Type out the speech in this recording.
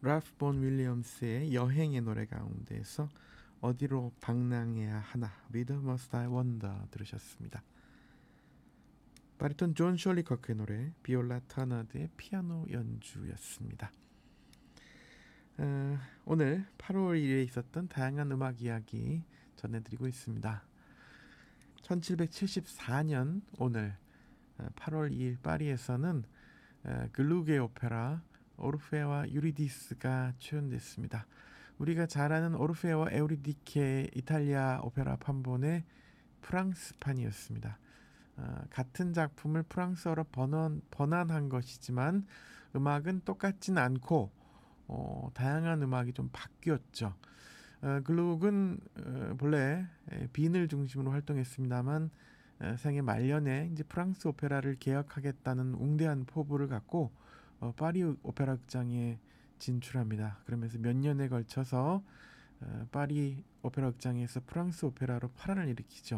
랄프 본 윌리엄스의 여행의 노래 가운데에서 어디로 방랑해야 하나, Whither Must I Wander 들으셨습니다. 바리톤 존 셜리커크의 노래, 비올라 터너드의 피아노 연주였습니다. 오늘 8월 1일에 있었던 다양한 음악 이야기 전해드리고 있습니다. 1774년 오늘 8월 2일 파리에서는 글루그의 오페라 오르페와 유리디스가 초연됐습니다. 우리가 잘 아는 오르페와 에우리디케의 이탈리아 오페라 판본의 프랑스판이었습니다. 같은 작품을 프랑스어로 번안한 것이지만 음악은 똑같진 않고 다양한 음악이 좀 바뀌었죠. 글룩은 본래 빈을 중심으로 활동했습니다만 생애 말년에 이제 프랑스 오페라를 개혁하겠다는 웅대한 포부를 갖고 파리 오페라 극장에 진출합니다. 그러면서 몇 년에 걸쳐서 파리 오페라 극장에서 프랑스 오페라로 파란을 일으키죠.